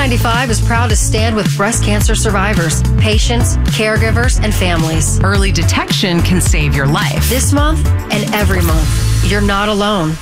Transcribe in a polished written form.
K95 is proud to stand with breast cancer survivors, patients, caregivers, and families. Early detection can save your life. This month and every month, you're not alone.